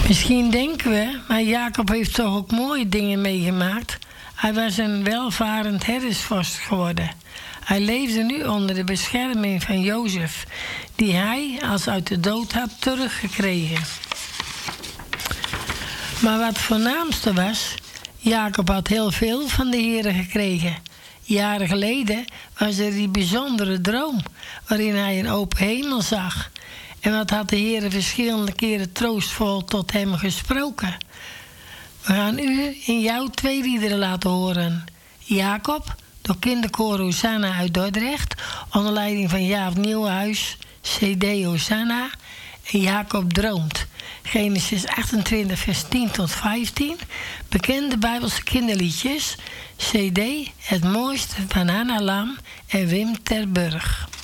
Misschien denken we, maar Jacob heeft toch ook mooie dingen meegemaakt. Hij was een welvarend herdersvorst geworden. Hij leefde nu onder de bescherming van Jozef, die hij als uit de dood had teruggekregen. Maar wat het voornaamste was, Jacob had heel veel van de Heere gekregen. Jaren geleden was er die bijzondere droom waarin hij een open hemel zag. En wat had de Heere verschillende keren troostvol tot hem gesproken. We gaan u in jouw 2 liederen laten horen. Jacob, door kinderkoor Hosanna uit Dordrecht, onder leiding van Jaap Nieuwenhuis, CD Hosanna. En Jacob droomt. Genesis 28 vers 10 tot 15. Bekende Bijbelse kinderliedjes. CD Het mooiste van Anna Lam en Wim ter Burg.